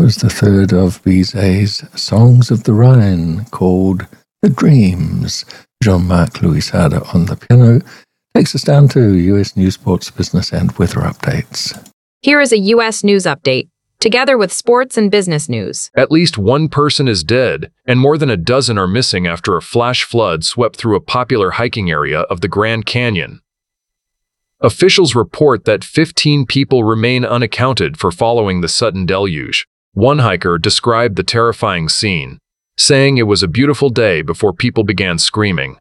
was the third of Bizet's Songs of the Rhine, called The Dreams. Jean-Marc Louisada on the piano takes us down to U.S. news, sports, business, and weather updates. Here is a U.S. news update, together with sports and business news. At least one person is dead, and more than a dozen are missing after a flash flood swept through a popular hiking area of the Grand Canyon. Officials report that 15 people remain unaccounted for following the sudden deluge. One hiker described the terrifying scene, saying it was a beautiful day before people began screaming.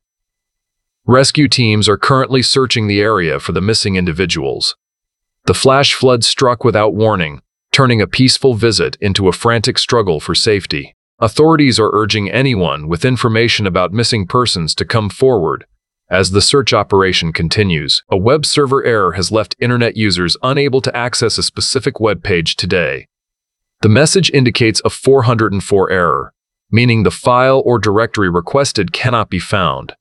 Rescue teams are currently searching the area for the missing individuals. The flash flood struck without warning, turning a peaceful visit into a frantic struggle for safety. Authorities are urging anyone with information about missing persons to come forward. As the search operation continues, a web server error has left internet users unable to access a specific web page today. The message indicates a 404 error, meaning the file or directory requested cannot be found.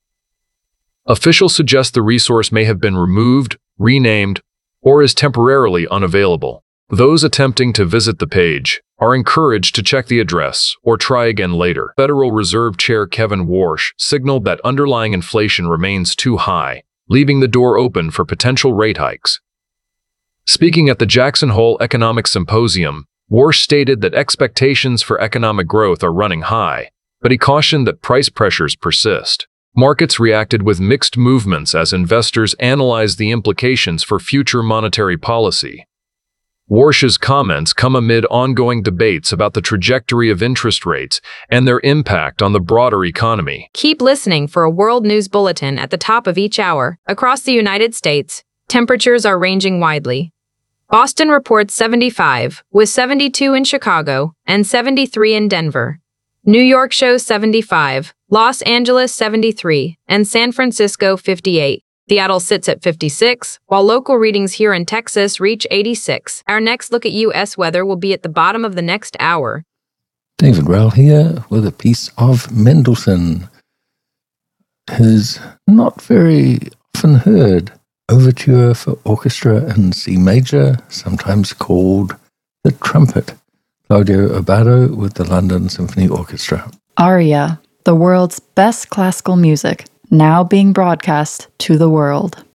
Officials suggest the resource may have been removed, renamed, or is temporarily unavailable. Those attempting to visit the page are encouraged to check the address or try again later. Federal Reserve Chair Kevin Warsh signaled that underlying inflation remains too high, leaving the door open for potential rate hikes. Speaking at the Jackson Hole Economic Symposium, Warsh stated that expectations for economic growth are running high, but he cautioned that price pressures persist. Markets reacted with mixed movements as investors analyzed the implications for future monetary policy. Warsh's comments come amid ongoing debates about the trajectory of interest rates and their impact on the broader economy. Keep listening for a world news bulletin at the top of each hour. Across the United States, temperatures are ranging widely. Boston reports 75, with 72 in Chicago and 73 in Denver. New York shows 75, Los Angeles 73, and San Francisco 58. Seattle sits at 56, while local readings here in Texas reach 86. Our next look at U.S. weather will be at the bottom of the next hour. David Rowell here with a piece of Mendelssohn. His not very often heard Overture for Orchestra in C major, sometimes called The Trumpet. Claudio Abbado with the London Symphony Orchestra. Aria, the world's best classical music, now being broadcast to the world.